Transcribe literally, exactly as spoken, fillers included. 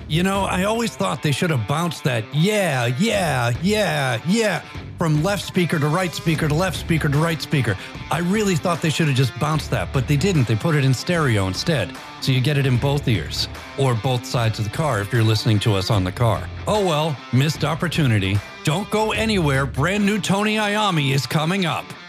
You know, I always thought they should have bounced that yeah, yeah, yeah, yeah from left speaker to right speaker to left speaker to right speaker. I really thought they should have just bounced that, but they didn't. They put it in stereo instead. So you get it in both ears or both sides of the car if you're listening to us on the car. Oh well, missed opportunity. Don't go anywhere. Brand new Tony Iommi is coming up.